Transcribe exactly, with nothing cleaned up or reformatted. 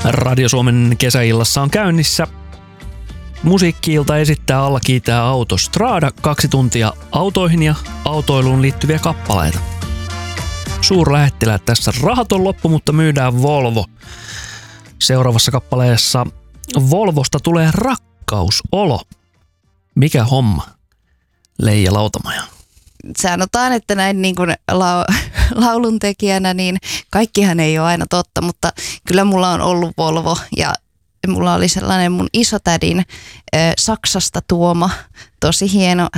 Radio Suomen kesäillassa on käynnissä. Musiikki-ilta esittää Alla kiitää Autostrada, kaksi tuntia autoihin ja autoiluun liittyviä kappaleita. Suurlähettiläät tässä. Rahat on loppu, mutta myydään Volvo. Seuraavassa kappaleessa Volvosta tulee rakkausolo. Mikä homma? Leija Lautamaja. Sanotaan, että näin niin kuin la- lauluntekijänä, niin kaikkihan ei ole aina totta, mutta kyllä mulla on ollut Volvo ja mulla oli sellainen mun isotädin äh, Saksasta tuoma, tosi hieno